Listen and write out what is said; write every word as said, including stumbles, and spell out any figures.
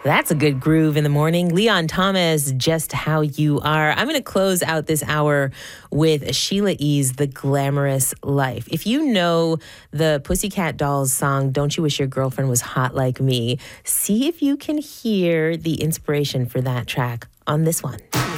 That's a good groove in the morning. Leon Thomas, Just How You Are. I'm going to close out this hour with Sheila E.'s The Glamorous Life. If you know the Pussycat Dolls song, Don't You Wish Your Girlfriend Was Hot Like Me, see if you can hear the inspiration for that track on this one.